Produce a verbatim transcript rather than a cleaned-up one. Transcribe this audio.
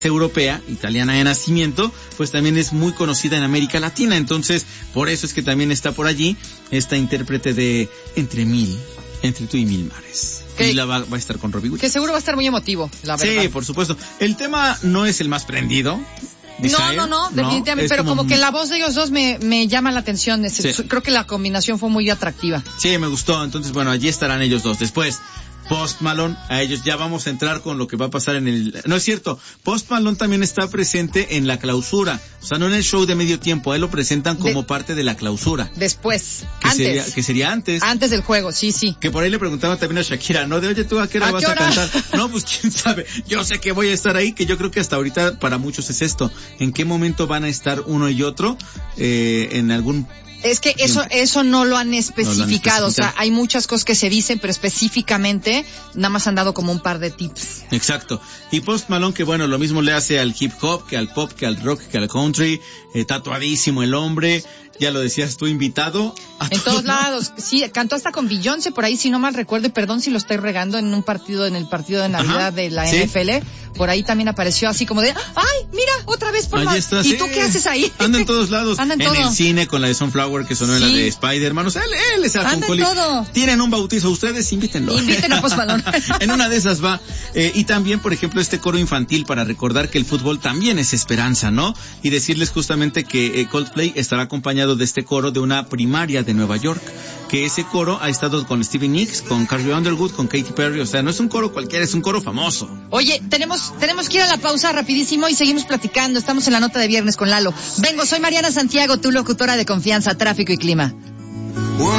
europea, italiana de nacimiento, pues también es muy conocida en América Latina, entonces por eso es que también está por allí esta intérprete de Entre Mil, Entre Tú y Mil Mares. Que, y la va, va a estar con Robbie Williams. Que seguro va a estar muy emotivo, la verdad. Sí, por supuesto. El tema no es el más prendido. No, no, no, definitivamente, no, pero como, como que la voz de ellos dos me, me llama la atención. Sí. Creo que la combinación fue muy atractiva. Sí, me gustó. Entonces, bueno, allí estarán ellos dos. Después, Post Malone, a ellos ya vamos a entrar con lo que va a pasar en el... No es cierto, Post Malone también está presente en la clausura, o sea, no en el show de medio tiempo, a él lo presentan como de... parte de la clausura. Después, que antes. Sería, que sería antes. Antes del juego, sí, sí. Que por ahí le preguntaban también a Shakira, ¿no? De, oye, ¿tú a qué hora ¿A vas qué hora? a cantar? No, pues quién sabe, yo sé que voy a estar ahí, que yo creo que hasta ahorita para muchos es esto, ¿en qué momento van a estar uno y otro eh, en algún... Es que eso eso no lo han especificado, no lo han especificado. O sea, hay muchas cosas que se dicen, pero específicamente nada más han dado como un par de tips. Exacto. Y Post Malone, que bueno, lo mismo le hace al hip hop, que al pop, que al rock, que al country, eh, tatuadísimo el hombre, ya lo decías tú, invitado a en todos lados. Sí, cantó hasta con Beyoncé por ahí, si no mal recuerdo, y perdón si lo estoy regando, en un partido, en el partido de Navidad Ajá, de la ¿sí? N F L, por ahí también apareció así como de, ¡ay, mira, otra vez por más! Está, ¿Y sí. tú qué haces ahí? Anda en todos lados. Anda en, en todo. el cine con la de Sunflower, que sonó sí. en la de Spider-Man. O sea, él, él es Anda en todo. Tienen un bautizo ustedes, invítenlo. Inviten a Post Malone. En una de esas va. Eh, y también, por ejemplo, este coro infantil para recordar que el fútbol también es esperanza, ¿no? Y decirles justamente que eh, Coldplay estará acompañado de este coro de una primaria de Nueva York, que ese coro ha estado con Stevie Nicks, con Carrie Underwood, con Katy Perry, o sea, no es un coro cualquiera, es un coro famoso. Oye, tenemos tenemos que ir a la pausa rapidísimo y seguimos platicando, estamos en la nota de viernes con Lalo. Vengo, soy Mariana Santiago, tu locutora de confianza, tráfico y clima.